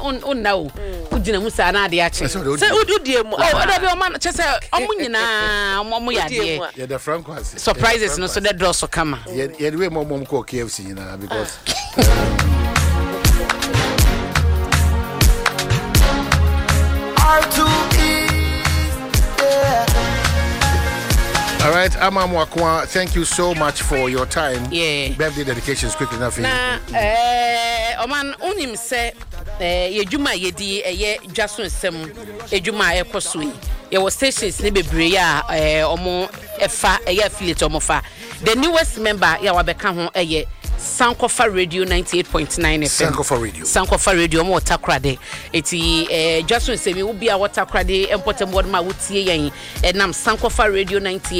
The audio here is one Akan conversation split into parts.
on now ugina musa na ade ache say ududie mu oda be o man chese omo nyina omo yade yeah the francois surprises no so the door so kama yeah the way mom ko KFC nyina because All right, Amamwakwa, thank you so much for your time. Yeah. Birthday dedications quick enough. Na oman unim se yejuma yedi Jason sem ejuma ekoso yi. Ye was stations ne bebre ya omo efa affiliate omo fa. The newest member ya wabeka ho Sankofa Radio 98.9 FM. Sankofa Radio mo takrade. Eti Jason Semi ubi a watakrade important word ma wutie yen enam Sankofa Radio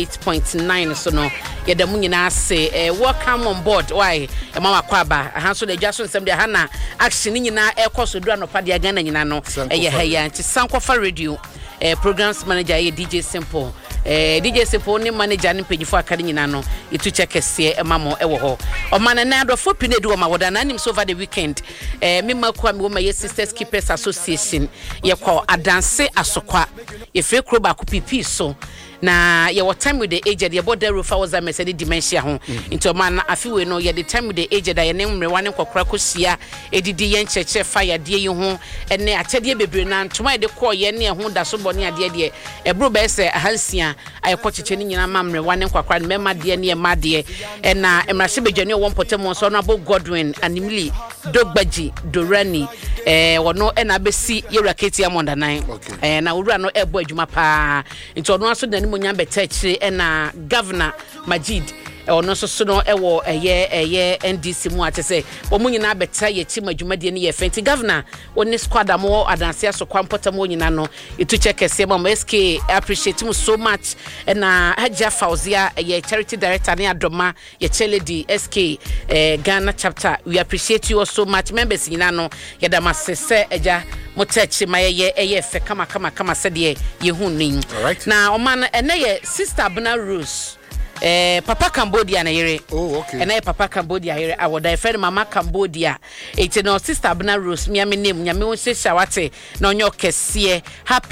98.9 so no ye da munyina ase welcome on board why e ma wakwaba ha so the Jason Semi de hana action nyina ekoso do anopa de agana nyina no heya nti Sankofa Radio programs manager DJ Simple DJ Simple ne manager ne pagifo akade nyina no itu chekese emamo ewo ho o man na do for pinedu o ma woda na nim so over the weekend me makwa me wo my sisters keepers association ye call adanse asokwa ye free kro ba ko pipi so na ye what time with the aged ye border roof was a message dementia ho into man afiwe no ye the time with the aged ye ne mrewa ne kokora ko sia edidi ye ncheche fire de ye ho ene atede bebre na ntoma de ko ye ne ho da so bone ade de ebro be se ahansia ayeko cheche ni nyina mamrewa ne kokora ne mema de ne ma de na emrahye bedwane won potem so na bo Godwin animili dogbaji dorani wono na besi ye raketi amonda nan na wura no ebo adwuma pa into no aso dani monya betachire na governor Majid ono so no ewo eye NDC mu atese omunyina beta ye chi madwumade ne ye fenti governor oni squad amo adanse aso kwampota mo nyina no itu chekese mama SK appreciate mu so much na Haja Fauzia ye charity director ne Adoma ye Cheledi SK Ghana chapter we appreciate you so much members nyina no ye da masese eja motachi maye fe kama sede ye hunni na oman ene ye sister Abna Rose Papa Cambodia na yere. Oh, okay. And Papa Cambodia yere. I would friend Mama Cambodia. It's no sister Abna Rose. Me name. Nyame won se shawate. No nyo kese.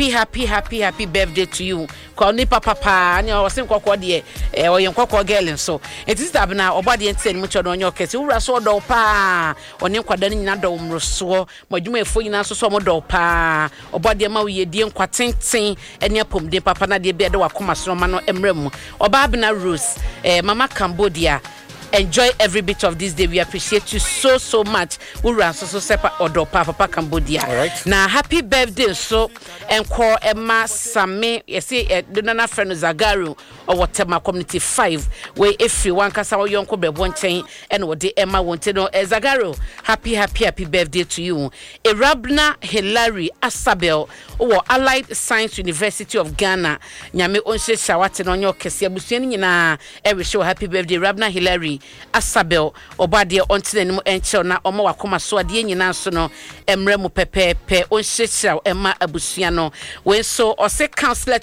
Happy birthday to you. Kwa ni papa ni o se nkokọ de o ye nkokọ girl so. It is Abna obade enten mu cho no nyo kese. Wura so do pa. Oni nkwada ni nyina do mroso. Madwuma efo nyina so so mo do pa. Obade ma we die nkwatenten ene apomde papa na de be de wakoma so ma no emrem. Oba Abna Rose Mama Cambodia, enjoy every bit of this day. We appreciate you so much. Ura so sepa odo Papa Cambodia. Right. Now happy birthday so enko Emma Same yesi donana friend Zagaru or whatever community 5 where every one kasa wo yonko bebo nchen and wo de Emma wonte no Zagaru happy birthday to you. Erabna Hilary Asabel or Allied Science University of Ghana nyame onse shawate no nyo kese abusuani nyina every show happy birthday Erabna Hilary Asabel obade onte nanim enche na omo wakoma so ade nyina so no emre mu pepepe onse shaw Emma abusua no when so ose Councillor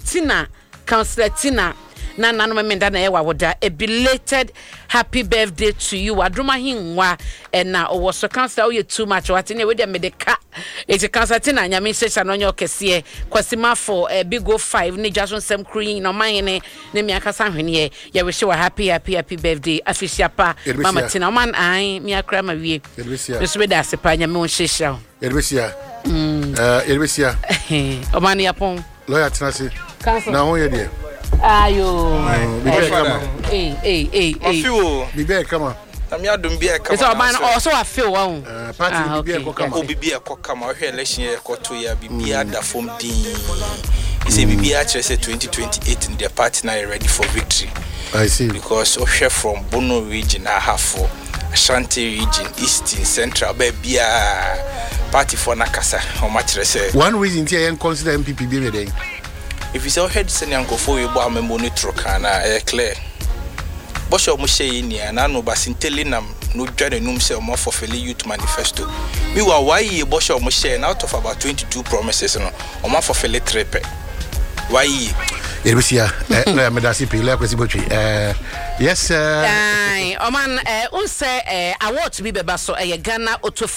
Tina na nanu memenda na ewa woda a belated happy birthday to you adroma hinwa na owo so Councillor you too much what ne we dey medeka e Councillor Tina nyame sesha no nyo kese kwasima for big go 5 ne Jason Sam Queen no man ne mi akasa hwene ye wish you a happy birthday official pa Mama Tina man ai mi akra ma wie so we da sepa nyame won sesha Elbesia o man yapon lawyer Tinasi na ho ye de ayo bibe kama bibe kama ami adum bia kama so man also I feel one party bibe ko kama bibia ko kama hwe election ye ko to ya bibia da form din ise bibia chere 2028 in the party now ready for victory. I see. Because hwe from Bono region ahafo Ashanti region eastern central bia party for nakasa o ma chere say one reason here and consider MPP be there. If you say head senior go for you bo monitor kana clear bosho mo shey ni ana no basintelinam no dwane num say mo for Feli Youth Manifesto mi wa why bosho mo shey out of about 22 promises no o ma for Feli trepe why Elbesia no me da sipi le kwesi botwi yes o man unse award to be beba so Ghana auto